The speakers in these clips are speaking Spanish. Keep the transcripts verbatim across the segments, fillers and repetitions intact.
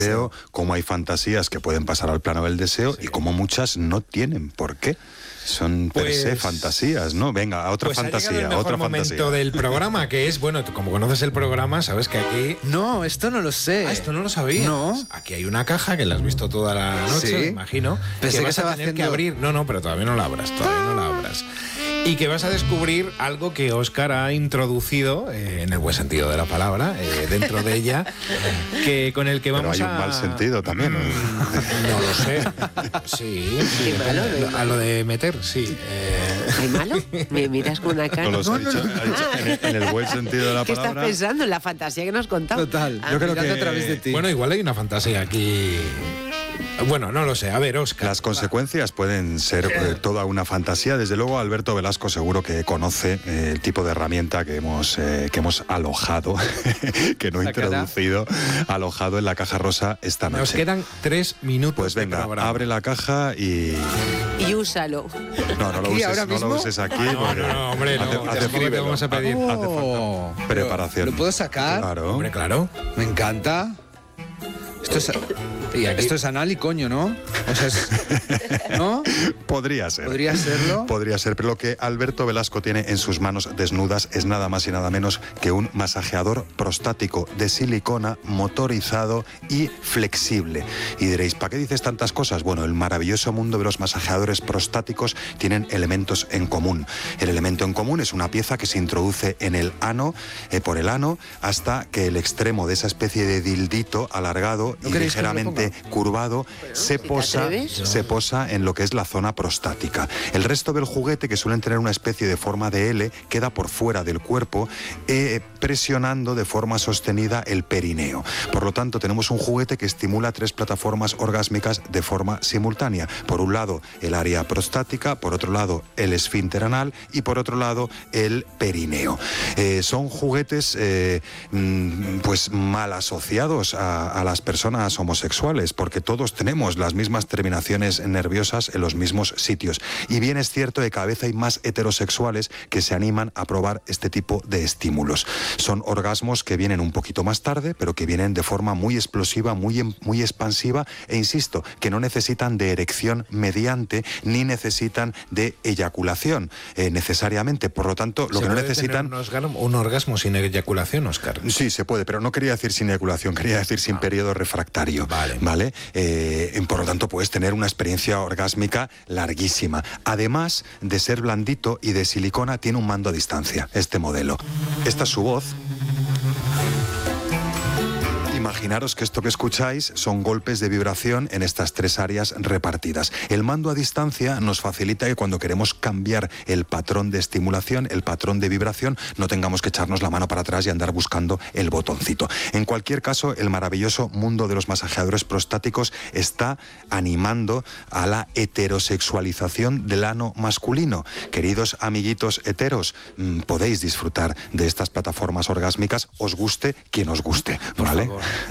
deseo, cómo hay fantasías que pueden pasar al plano del deseo sí. y cómo muchas no tienen por qué. Son per pues, se fantasías, ¿no? Venga, otra pues fantasía, ha llegado el otra mejor fantasía. momento del programa, que es, bueno, tú, como conoces el programa, sabes que aquí... No, esto no lo sé. Ah, esto no lo sabías. No. Aquí hay una caja que la has visto toda la noche, sí. me imagino. Pensé que que vas a tener haciendo... que abrir. No, no, pero todavía no la abras, todavía no la abras. Y que vas a descubrir algo que Óscar ha introducido, eh, en el buen sentido de la palabra, eh, dentro de ella, que con el que vamos Pero hay a... un mal sentido también, ¿no? No lo sé. Sí. ¿Qué malo, a, malo? a lo de meter, sí. Eh... ¿Hay malo? ¿Me miras con una cara? No los no, ha dicho, no, no. ha dicho en, el, en el buen sentido de la ¿Qué palabra. estás pensando? En la fantasía que nos has contado. Total. Ah, Yo creo que que- a través de ti. Bueno, igual hay una fantasía aquí. Bueno, no lo sé. A ver, Óscar. Las consecuencias pueden ser eh, toda una fantasía. Desde luego, Alberto Velasco seguro que conoce eh, el tipo de herramienta que hemos, eh, que hemos alojado, que no he Sacará. introducido, alojado en la caja rosa esta noche. Nos quedan tres minutos. Pues venga, de programa. abre la caja y... Y úsalo. No, no lo ¿Aquí, uses, ahora no lo mismo? uses aquí. No, porque no, no, hombre, no, hace, tampoco hace te frío, vamos a pedir. hace falta Oh, preparación. ¿Lo puedo sacar? Claro. Hombre, claro. Me encanta. Esto es, Y aquí- esto es anal y coño, ¿no? O sea, es, ¿no? Podría ser. ¿Podría serlo? Podría ser, pero lo que Alberto Velasco tiene en sus manos desnudas es nada más y nada menos que un masajeador prostático de silicona, motorizado y flexible. Y diréis, ¿para qué dices tantas cosas? Bueno, el maravilloso mundo de los masajeadores prostáticos tienen elementos en común. El elemento en común es una pieza que se introduce en el ano, eh, por el ano, hasta que el extremo de esa especie de dildito alargado ¿No y queréis que os lo ligeramente curvado se ¿te posa, atreves? se posa en lo que es la zona prostática. El resto del juguete, que suelen tener una especie de forma de L, queda por fuera del cuerpo, eh, presionando de forma sostenida el perineo. Por lo tanto, tenemos un juguete que estimula tres plataformas orgásmicas de forma simultánea. Por un lado, el área prostática, por otro lado, el esfínter anal y por otro lado, el perineo. Eh, son juguetes eh, mm, pues mal asociados a, a las personas homosexuales, porque todos tenemos las mismas terminaciones nerviosas en los mismos sitios. Y bien es cierto que cada vez hay más heterosexuales que se animan a probar este tipo de estímulos. Son orgasmos que vienen un poquito más tarde, pero que vienen de forma muy explosiva, muy, muy expansiva, e insisto, que no necesitan de erección mediante ni necesitan de eyaculación eh, necesariamente. Por lo tanto, lo ¿Se que no puede necesitan... tener un orgasmo, un orgasmo sin eyaculación, Óscar? Sí, se puede, pero no quería decir sin eyaculación, quería decir sin periodo refractario. Vale. ¿Vale? Eh, por lo tanto, puedes tener una experiencia orgásmica larguísima. Además de ser blandito y de silicona, tiene un mando a distancia, este modelo. Esta es su voz. Imaginaros que esto que escucháis son golpes de vibración en estas tres áreas repartidas. El mando a distancia nos facilita que cuando queremos cambiar el patrón de estimulación, el patrón de vibración, no tengamos que echarnos la mano para atrás y andar buscando el botoncito. En cualquier caso, el maravilloso mundo de los masajeadores prostáticos está animando a la heterosexualización del ano masculino. Queridos amiguitos heteros, mmm, podéis disfrutar de estas plataformas orgásmicas, os guste quien os guste, ¿vale?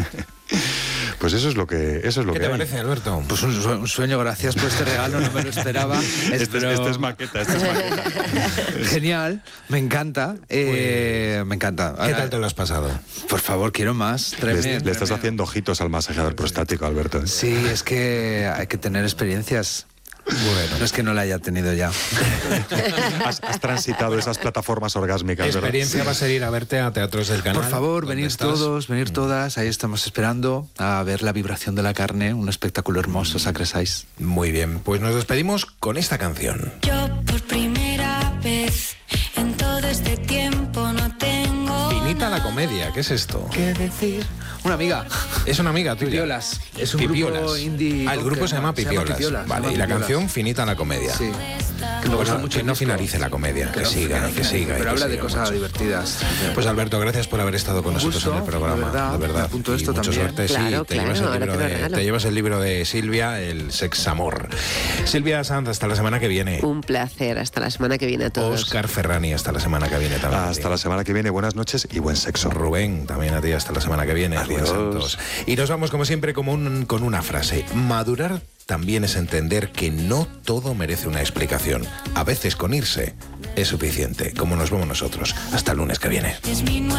Pues eso es lo que eso es lo ¿Qué que te hay. parece, Alberto? Pues un, un sueño, gracias por este regalo, no me lo esperaba. Este, Espero- este es maqueta, este es maqueta. Genial, me encanta, eh, me encanta. ¿Qué Ahora, tal te lo has pasado? Por favor, quiero más. Le, Tremendo, le estás tremendo. haciendo ojitos al masajeador prostático, Alberto. Sí, es que hay que tener experiencias. Bueno, no es que no la haya tenido ya. Has, has transitado esas plataformas orgásmicas, La ¿verdad? experiencia va a ser ir a verte a Teatros del Canal. Por favor, ¿dónde venir estás? todos, venir todas. Ahí estamos esperando a ver la vibración de la carne. Un espectáculo hermoso, Sacre Sais. Muy bien, pues nos despedimos con esta canción. Yo por primera vez en todo este tiempo no tengo Finita la comedia, ¿qué es esto? ¿Qué decir? Una amiga. Es una amiga tuya. Pipiolas. Es un Pipiolas. grupo indie. Ah, el grupo se llama Se llama Pipiolas. Pipiolas, se Vale, llama y la Pipiolas. canción Finita la comedia. Sí. Que me Pues gusta no, mucho que el no disco. finalice la comedia, que, no- siga, no y que finalice, siga. y Pero que habla de siga cosas mucho. divertidas. Pues Alberto, gracias por haber estado con Un nosotros gusto, en el programa, de verdad, de verdad. me apunto Y esto mucha también. suerte, sí, Claro, te, claro, llevas el ahora libro te lo de, regalo. te llevas el libro de Silvia, el Sexamor. Silvia Sanz, hasta la semana que viene. Un placer. Hasta la semana que viene a todos. Óscar Ferrani, hasta la semana que viene también. Hasta la semana que viene, buenas noches y buen sexo. Rubén, también a ti, hasta la semana que viene. Adiós. Santos. Y nos vamos, como siempre, como un- con una frase. Madurar también es entender que no todo merece una explicación. A veces con irse es suficiente, como nos vemos nosotros. Hasta el lunes que viene. es mi nuevo